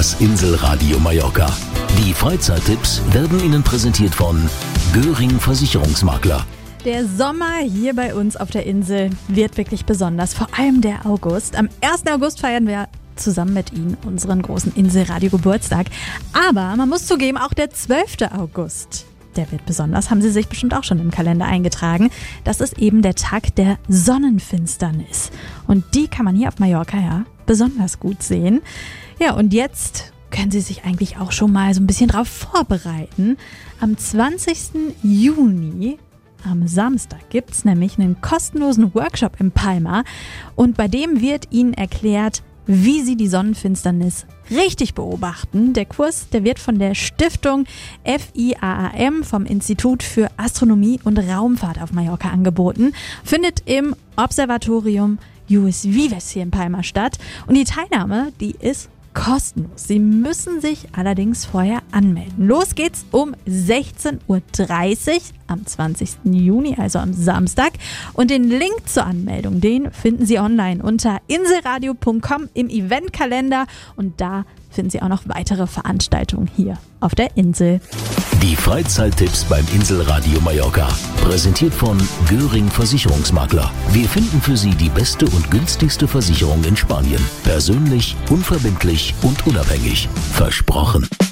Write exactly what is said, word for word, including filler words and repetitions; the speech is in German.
Das Inselradio Mallorca. Die Freizeittipps werden Ihnen präsentiert von Göring Versicherungsmakler. Der Sommer hier bei uns auf der Insel wird wirklich besonders, vor allem der August. Am ersten August feiern wir zusammen mit Ihnen unseren großen Inselradio-Geburtstag. Aber man muss zugeben, auch der zwölfte August, der wird besonders, haben Sie sich bestimmt auch schon im Kalender eingetragen. Das ist eben der Tag der Sonnenfinsternis. Und die kann man hier auf Mallorca ja besonders gut sehen. Ja, und jetzt können Sie sich eigentlich auch schon mal so ein bisschen drauf vorbereiten. Am zwanzigsten Juni, am Samstag, gibt es nämlich einen kostenlosen Workshop in Palma. Und bei dem wird Ihnen erklärt, wie Sie die Sonnenfinsternis richtig beobachten. Der Kurs, der wird von der Stiftung F I A A M, vom Institut für Astronomie und Raumfahrt auf Mallorca angeboten. Findet im Observatorium Lluís Vives hier in Palma statt. Und die Teilnahme, die ist kostenlos. Sie müssen sich allerdings vorher anmelden. Los geht's um sechzehn Uhr dreißig am zwanzigsten Juni, also am Samstag. Und den Link zur Anmeldung, den finden Sie online unter inselradio punkt com im Eventkalender. Und da finden Sie auch noch weitere Veranstaltungen hier auf der Insel. Die Freizeittipps beim Inselradio Mallorca. Präsentiert von Göring Versicherungsmakler. Wir finden für Sie die beste und günstigste Versicherung in Spanien. Persönlich, unverbindlich und unabhängig. Versprochen.